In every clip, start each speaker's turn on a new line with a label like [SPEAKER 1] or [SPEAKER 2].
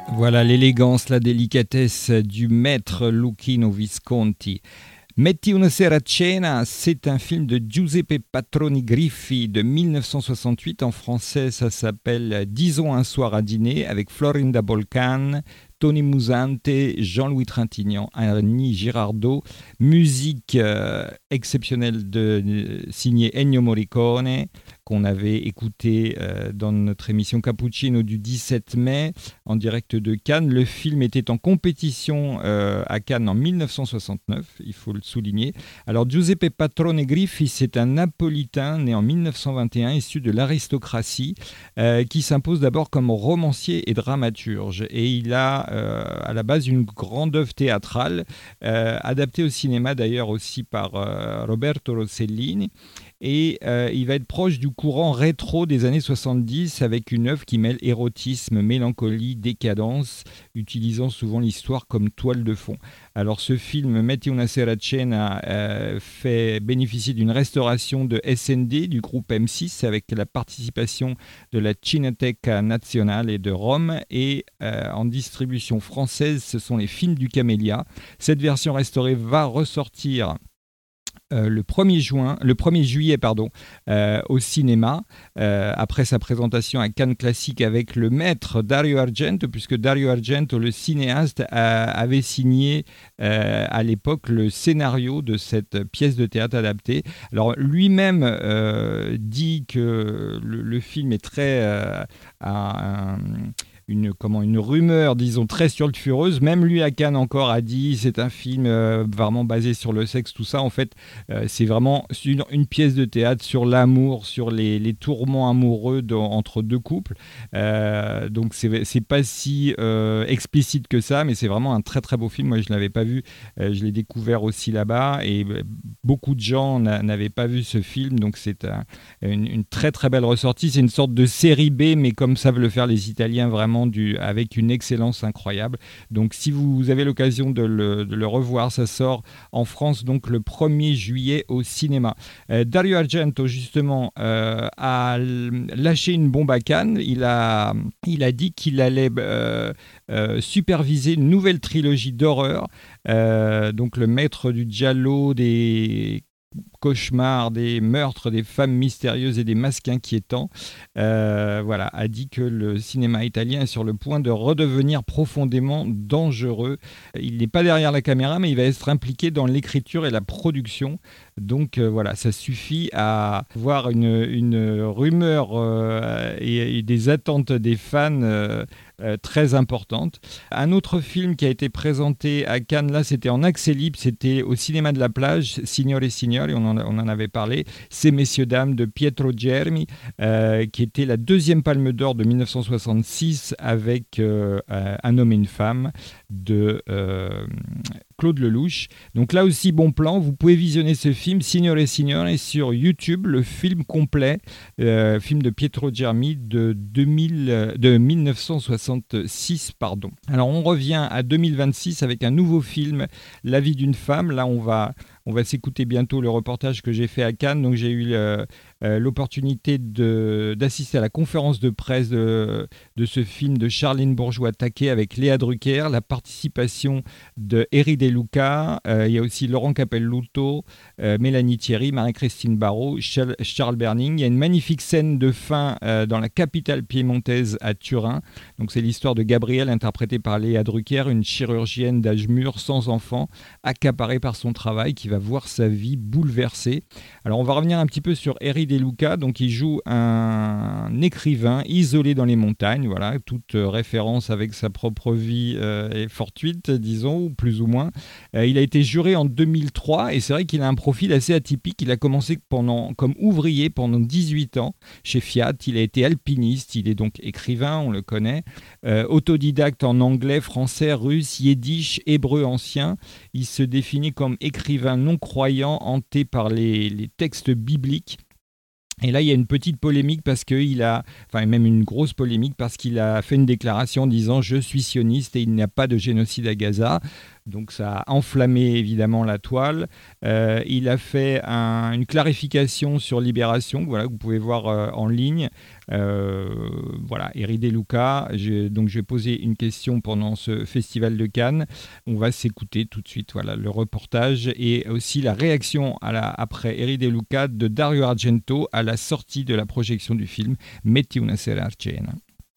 [SPEAKER 1] Voilà l'élégance, la délicatesse du maître Luchino Visconti. Metti una sera a cena, c'est un film de Giuseppe Patroni Griffi de 1968. En français, ça s'appelle Disons un soir à dîner avec Florinda Bolcan, Tony Musante, Jean-Louis Trintignant, Annie Girardot. Musique exceptionnelle signée Ennio Morricone, qu'on avait écouté dans notre émission Cappuccino du 17 mai en direct de Cannes. Le film était en compétition à Cannes en 1969, il faut le souligner. Alors Giuseppe Patrone Griffi, c'est un Napolitain né en 1921, issu de l'aristocratie, qui s'impose d'abord comme romancier et dramaturge. Et il a à la base une grande œuvre théâtrale, adaptée au cinéma d'ailleurs aussi par Roberto Rossellini. Et il va être proche du courant rétro des années 70 avec une œuvre qui mêle érotisme, mélancolie, décadence, utilisant souvent l'histoire comme toile de fond. Alors ce film, Metti una sera a cena, fait bénéficier d'une restauration de SND du groupe M6 avec la participation de la Cineteca Nazionale et de Rome. Et en distribution française, ce sont les films du Camélia. Cette version restaurée va ressortir le 1er juillet au cinéma, après sa présentation à Cannes Classique avec le maître Dario Argento, puisque Dario Argento, le cinéaste, avait signé à l'époque le scénario de cette pièce de théâtre adaptée. Alors lui-même dit que le film est très une rumeur, disons, très sulfureuse. Même lui, à Cannes, encore, a dit c'est un film vraiment basé sur le sexe, tout ça. En fait, c'est vraiment une pièce de théâtre sur l'amour, sur les tourments amoureux entre deux couples. Donc, c'est pas si explicite que ça, mais c'est vraiment un très, très beau film. Moi, je ne l'avais pas vu. Je l'ai découvert aussi là-bas. Et beaucoup de gens n'avaient pas vu ce film. Donc, c'est une très, très belle ressortie. C'est une sorte de série B, mais comme savent le faire les Italiens, vraiment avec une excellence incroyable. Donc si vous avez l'occasion de le revoir, ça sort en France donc le 1er juillet au cinéma. Dario Argento justement a lâché une bombe à Cannes. Il a dit qu'il allait superviser une nouvelle trilogie d'horreur. Donc le maître du giallo, des cauchemars, des meurtres, des femmes mystérieuses et des masques inquiétants, a dit que le cinéma italien est sur le point de redevenir profondément dangereux. Il n'est pas derrière la caméra, mais il va être impliqué dans l'écriture et la production. Donc ça suffit à voir une rumeur et des attentes des fans très importantes. Un autre film qui a été présenté à Cannes, là c'était en accès libre, c'était au cinéma de la plage, Signore e Signori, on en avait parlé, C'est Messieurs Dames de Pietro Germi, qui était la deuxième Palme d'Or de 1966 avec Un homme et une femme de Claude Lelouch. Donc là aussi, bon plan, vous pouvez visionner ce film, Signore e Signore, sur YouTube, le film complet, film de Pietro Germi de 1966. Alors on revient à 2026 avec un nouveau film, La vie d'une femme. Là, on va s'écouter bientôt le reportage que j'ai fait à Cannes. Donc j'ai eu l'opportunité d'assister à la conférence de presse de ce film de Charline Bourgeois-Taquet avec Léa Drucker, la participation de Eri De Luca, il y a aussi Laurent Capelluto, Mélanie Thierry, Marie-Christine Barrault, Charles Berning. Il y a une magnifique scène de fin dans la capitale piémontaise à Turin. Donc c'est l'histoire de Gabrielle, interprétée par Léa Drucker, une chirurgienne d'âge mûr sans enfant, accaparée par son travail, qui va voir sa vie bouleversée. Alors on va revenir un petit peu sur Eri De Luca. Donc il joue un écrivain isolé dans les montagnes. Voilà, toute référence avec sa propre vie est fortuite, disons, ou plus ou moins. Il a été juré en 2003 et c'est vrai qu'il a un profil assez atypique. Il a commencé comme ouvrier pendant 18 ans chez Fiat. Il a été alpiniste, il est donc écrivain, on le connaît, autodidacte en anglais, français, russe, yiddish, hébreu ancien. Il se définit comme écrivain non-croyant, hanté par les textes bibliques. Et là, il y a une petite polémique même une grosse polémique parce qu'il a fait une déclaration disant « Je suis sioniste et il n'y a pas de génocide à Gaza ». Donc ça a enflammé évidemment la toile. Il a fait une clarification sur Libération, voilà, que vous pouvez voir en ligne. Voilà, Eri De Luca. Donc je vais poser une question pendant ce festival de Cannes. On va s'écouter tout de suite, voilà, le reportage et aussi la réaction après Eri De Luca de Dario Argento à la sortie de la projection du film Metti una sera a cena.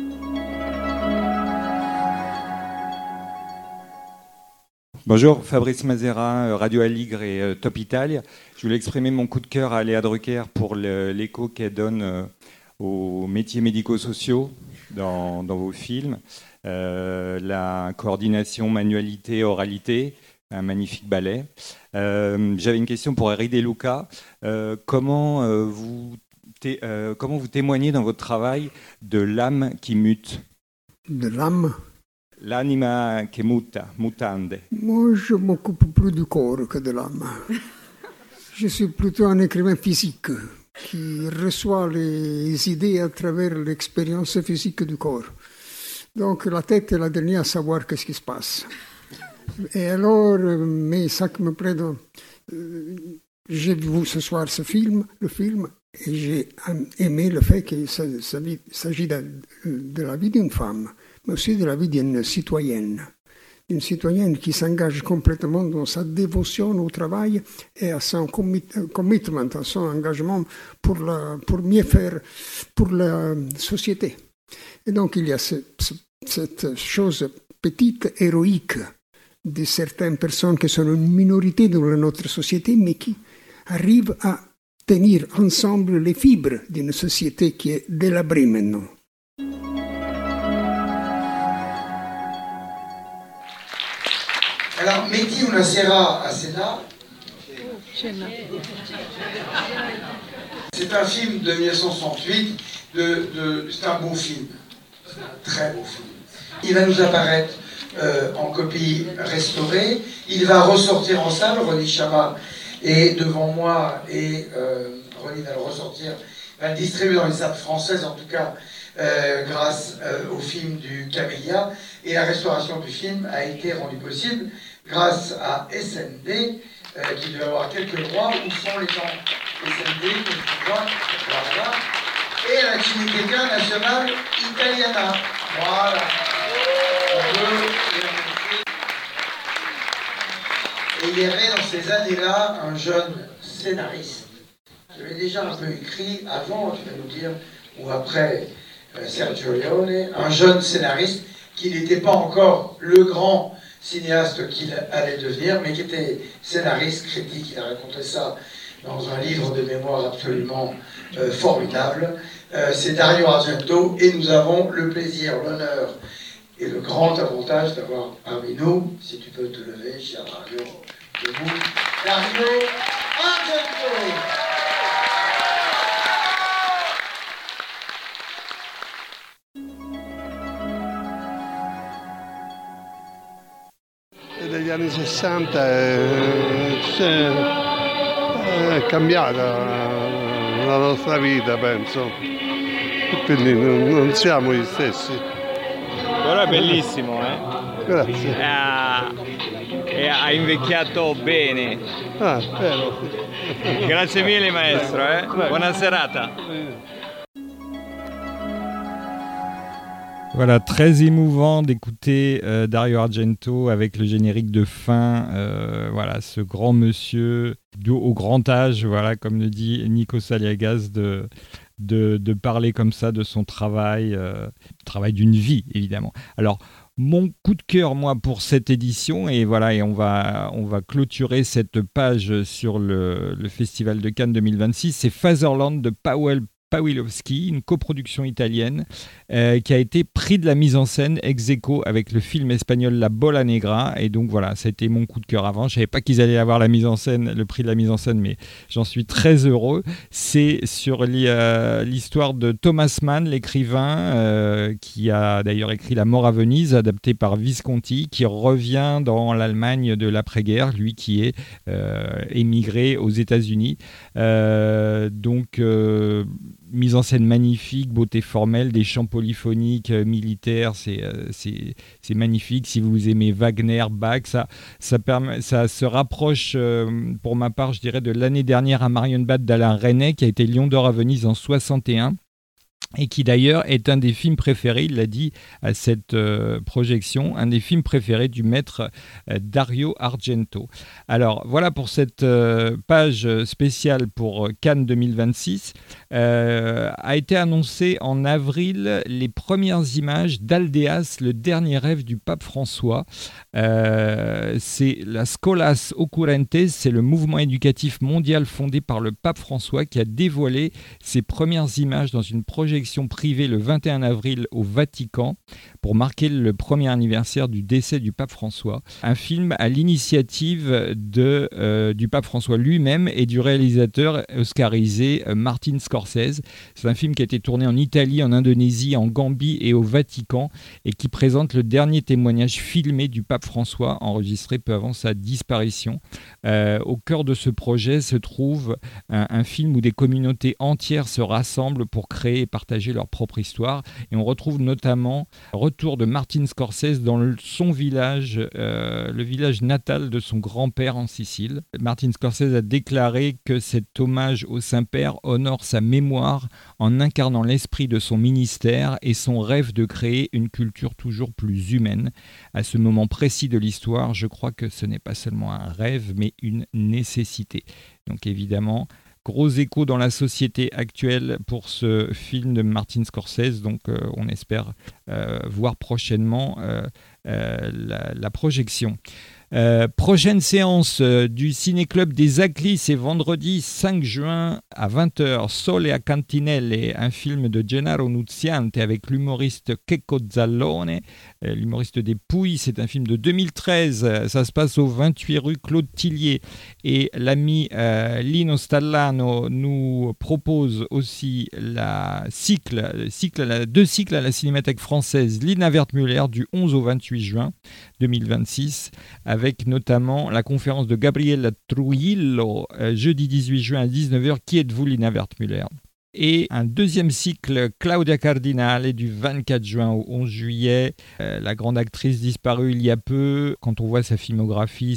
[SPEAKER 1] Bonjour, Fabrice Mazera, Radio Aligre et Top Italia. Je voulais exprimer mon coup de cœur à Léa Drucker pour l'écho qu'elle donne aux métiers médico-sociaux dans vos films. La coordination manualité, oralité, un magnifique ballet. J'avais une question pour Eri De Luca. Comment vous témoignez dans votre travail de l'âme qui mute?
[SPEAKER 2] De l'âme?
[SPEAKER 1] L'anima che mutande.
[SPEAKER 2] Moi, je m'occupe plus du corps que de l'âme. Je suis plutôt un écrivain physique qui reçoit les idées à travers l'expérience physique du corps. Donc la tête est la dernière à savoir qu'est-ce qui se passe. Et alors, mais ça qui me plaît, j'ai vu ce soir le film, et j'ai aimé le fait qu'il s'agit de la vie d'une femme, mais aussi de la vie d'une citoyenne qui s'engage complètement dans sa dévotion au travail et à son commitment, à son engagement pour mieux faire pour la société. Et donc il y a cette chose petite, héroïque, de certaines personnes qui sont une minorité dans notre société, mais qui arrivent à tenir ensemble les fibres d'une société qui est délabrée maintenant.
[SPEAKER 3] Alors, Metti una sera a cena, c'est un film de 1968, c'est un beau film, c'est un très beau film. Il va nous apparaître en copie restaurée, il va ressortir en salle, Ronny Chama est devant moi et Ronny va le ressortir, va le distribuer dans les salles françaises en tout cas, grâce au film du Camélia, et la restauration du film a été rendue possible grâce à SND, qui doit avoir quelques droits. Où sont les gens SND que je vois, voilà. Et à la Cineteca Nazionale Italiana. Voilà. On peut les remercier. Et il y avait dans ces années-là un jeune scénariste. J'avais déjà un peu écrit avant, tu vas nous dire, ou après Sergio Leone, un jeune scénariste qui n'était pas encore le grand cinéaste qu'il allait devenir, mais qui était scénariste, critique. Il a raconté ça dans un livre de mémoire absolument formidable. C'est Dario Argento, et nous avons le plaisir, l'honneur et le grand avantage d'avoir parmi nous, si tu peux te lever, cher Dario, debout, Dario Argento.
[SPEAKER 4] Degli anni 60 è cambiata la nostra vita, penso, quindi non siamo gli stessi.
[SPEAKER 1] Però è bellissimo, eh?
[SPEAKER 4] Grazie.
[SPEAKER 1] E ha invecchiato bene.
[SPEAKER 4] Ah, spero.
[SPEAKER 1] Grazie mille maestro, eh? Buona serata. Voilà, très émouvant d'écouter Dario Argento avec le générique de fin. Voilà, ce grand monsieur au grand âge, voilà, comme le dit Nico Saliagas, de parler comme ça de son travail, travail d'une vie, évidemment. Alors, mon coup de cœur, moi, pour cette édition, et voilà, et on va clôturer cette page sur le Festival de Cannes 2026, c'est Fatherland de Paweł Pawłowski, une coproduction italienne qui a été prix de la mise en scène ex aequo avec le film espagnol La Bola Negra. Et donc voilà, ça a été mon coup de cœur avant. Je ne savais pas qu'ils allaient avoir la mise en scène, le prix de la mise en scène, mais j'en suis très heureux. C'est sur l'histoire de Thomas Mann, l'écrivain, qui a d'ailleurs écrit La mort à Venise, adapté par Visconti, qui revient dans l'Allemagne de l'après-guerre, lui qui est émigré aux États-Unis. Donc mise en scène magnifique, beauté formelle, des chants polyphoniques militaires, c'est magnifique. Si vous aimez Wagner, Bach, ça se rapproche, pour ma part, je dirais, de l'année dernière à Marienbad d'Alain Resnais, qui a été Lion d'Or à Venise en 61. Et qui d'ailleurs est un des films préférés, il l'a dit à cette projection, un des films préférés du maître Dario Argento. Alors voilà pour cette page spéciale pour Cannes 2026. A été annoncé en avril les premières images d'Aldéas, le dernier rêve du pape François. C'est la Scholas Occurrentes, c'est le mouvement éducatif mondial fondé par le pape François qui a dévoilé ses premières images dans une projection privée le 21 avril au Vatican pour marquer le premier anniversaire du décès du pape François. Un film à l'initiative du pape François lui-même et du réalisateur oscarisé Martin Scorsese. C'est un film qui a été tourné en Italie, en Indonésie, en Gambie et au Vatican et qui présente le dernier témoignage filmé du pape François enregistré peu avant sa disparition. Au cœur de ce projet se trouve un film où des communautés entières se rassemblent pour créer et partager leur propre histoire. Et on retrouve notamment retour de Martin Scorsese dans son village, le village natal de son grand-père en Sicile. Martin Scorsese a déclaré que cet hommage au Saint-Père honore sa mémoire en incarnant l'esprit de son ministère et son rêve de créer une culture toujours plus humaine. À ce moment précis de l'histoire, je crois que ce n'est pas seulement un rêve, mais une nécessité. Donc évidemment, gros écho dans la société actuelle pour ce film de Martin Scorsese, donc on espère voir prochainement la projection. Prochaine séance du Ciné-Club des Aclis, c'est vendredi 5 juin à 20h, Sole a Cantinelle, un film de Gennaro Nunziante avec l'humoriste Checco Zalone, l'humoriste des Pouilles. C'est un film de 2013, ça se passe au 28 rue Claude Tillier et l'ami Lino Stallano nous propose aussi deux cycles à la Cinémathèque française Lina Wertmüller du 11 au 28 juin 2026 avec notamment la conférence de Gabriella Trujillo, jeudi 18 juin à 19h, Qui êtes-vous, Lina Wertmüller ? Et un deuxième cycle, Claudia Cardinale, du 24 juin au 11 juillet. La grande actrice disparue il y a peu. Quand on voit sa filmographie,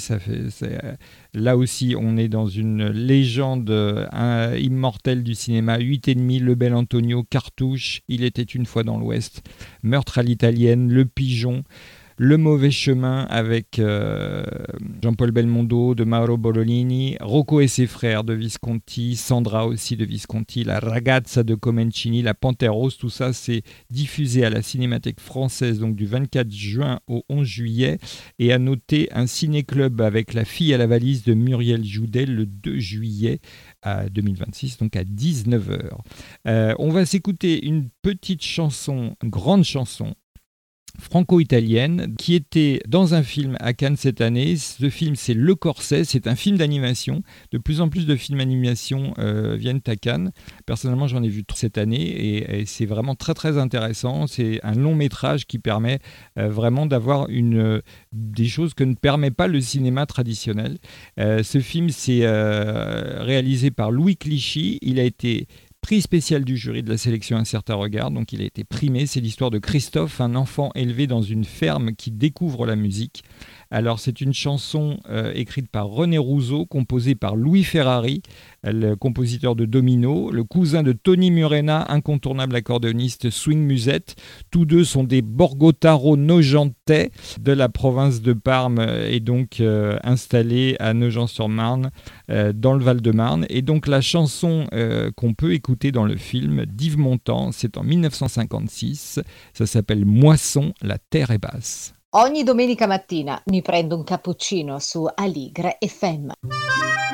[SPEAKER 1] là aussi, on est dans une légende immortelle du cinéma. 8,5, Le Bel Antonio, Cartouche, Il était une fois dans l'Ouest, Meurtre à l'italienne, Le Pigeon, Le mauvais chemin avec Jean-Paul Belmondo de Mauro Bolognini, Rocco et ses frères de Visconti, Sandra aussi de Visconti, La ragazza de Comencini, La Panthère rose, tout ça c'est diffusé à la Cinémathèque française donc du 24 juin au 11 juillet. Et à noter un ciné-club avec La fille à la valise de Muriel Joudet le 2 juillet 2026, donc à 19h. On va s'écouter une petite chanson, une grande chanson franco-italienne qui était dans un film à Cannes cette année. Ce film, c'est Le Corset, c'est un film d'animation. De plus en plus de films d'animation viennent à Cannes. Personnellement, j'en ai vu cette année et c'est vraiment très très intéressant. C'est un long métrage qui permet vraiment d'avoir des choses que ne permet pas le cinéma traditionnel. Ce film, c'est réalisé par Louis Clichy. Il a été prix spécial du jury de la sélection Un certain regard, donc il a été primé. C'est l'histoire de Christophe, un enfant élevé dans une ferme qui découvre la musique. Alors c'est une chanson écrite par René Rousseau, composée par Louis Ferrari, le compositeur de Domino, le cousin de Tony Murena, incontournable accordéoniste swing musette. Tous deux sont des Borgotaro nojentais de la province de Parme et donc installés à Nogent-sur-Marne, dans le Val-de-Marne. Et donc la chanson qu'on peut écouter dans le film d'Yves Montand, c'est en 1956, ça s'appelle Moisson, la terre est basse.
[SPEAKER 5] Ogni domenica mattina mi prendo un cappuccino su Aligre FM.